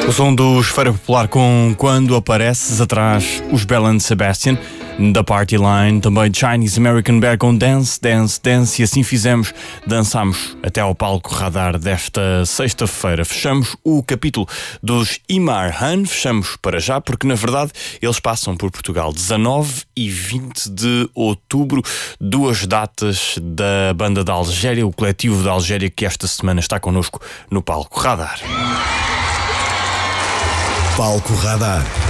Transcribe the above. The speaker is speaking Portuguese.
O som do Esfera Popular com Quando Apareces, atrás os Belle and Sebastian, da Party Line, também Chinese American Bear com Dance, Dance, Dance, e assim fizemos, dançamos até ao palco radar desta sexta-feira. Fechamos o capítulo dos Imar Han, fechamos para já, porque na verdade eles passam por Portugal 19 e 20 de outubro, duas datas da banda da Algéria, o coletivo da Algéria, que esta semana está connosco no palco radar. Palco Radar.